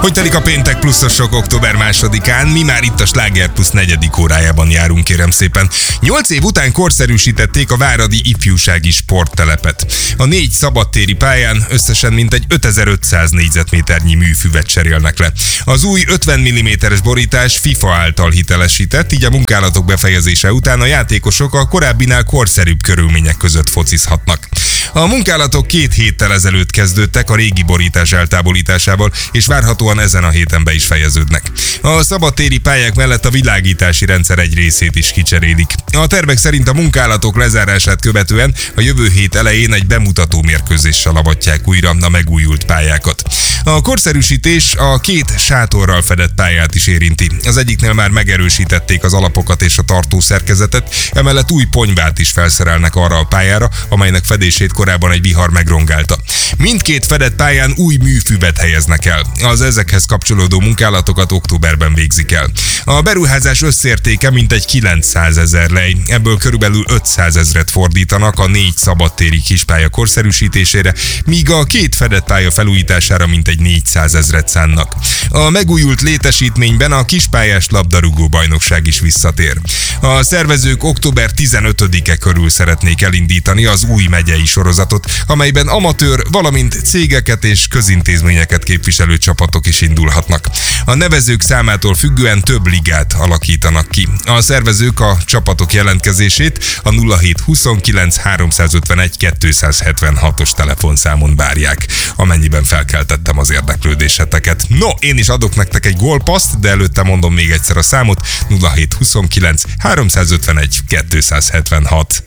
Hogy telik a péntek pluszosok október 2-án, mi már itt a Sláger Plusz 4. órájában járunk, kérem szépen. 8 év után korszerűsítették a váradi ifjúsági sporttelepet. A 4 szabadtéri pályán összesen mintegy 5500 négyzetméternyi műfüvet cserélnek le. Az új 50 mm-es borítás FIFA által hitelesített, így a munkálatok befejezése után a játékosok a korábbinál korszerűbb körülmények között focizhatnak. A munkálatok 2 héttel ezelőtt kezdődtek a régi borítás eltávolításával, és várhatóan ezen a héten be is fejeződnek. A szabadtéri pályák mellett a világítási rendszer egy részét is kicserélik. A tervek szerint a munkálatok lezárását követően a jövő hét elején egy bemutató mérkőzéssel avatják újra a megújult pályákat. A korszerűsítés a 2 sátorral fedett pályát is érinti. Az egyiknél már megerősítették az alapokat és a tartószerkezetet, emellett új ponyvát is felszerelnek arra a pályára, amelynek fedését korábban egy vihar megrongálta. Mindkét fedett pályán új műfüvet helyeznek el. Az ezekhez kapcsolódó munkálatokat októberben végzik el. A beruházás összértéke mintegy 900 000 lej, ebből körülbelül 500 000 fordítanak a 4 szabadtéri kispálya korszerűsítésére, míg a 2 fedett pálya felújítására mintegy 400 000 szánnak. A megújult létesítményben a kispályás labdarúgó bajnokság is visszatér. A szervezők október 15-e körül szeretnék elindítani az új megyei sorozatot, amelyben amatőr, valamint cégeket és közintézményeket képviselő csapatok is indulhatnak. A nevezők számától függően több ligát alakítanak ki. A szervezők a csapatok jelentkezését a 0729 351 276-os telefonszámon várják, amennyiben felkeltettem az érdeklődéseteket. No, én is adok nektek egy gólpasszt, de előtte mondom még egyszer a számot: 0729 351 276.